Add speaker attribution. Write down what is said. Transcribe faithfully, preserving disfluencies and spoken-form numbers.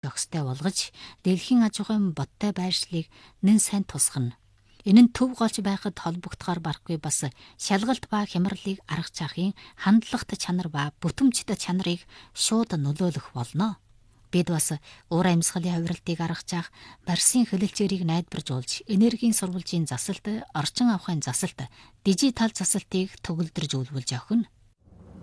Speaker 1: зохистой болгож, дэлхийн аж ахуйн бодтой байршлыг нэн сайн тусгана. Энэ нь төв голж байхад холбогдохоор барахгүй бас шалгалт ба хямралыг арга чахын хандлагат чанар ба бүтэмжт чанарыг шууд нөлөөлөх болно. Бид бас уур амьсгалын хувиралтыг арга чах, барьсан хэлэлцээрийг найдваржуулж, энергийн сурвалжийн засалт, орчин авахын засалт, дижитал засалтыг төгөлдрж үүлбэлж явах нь.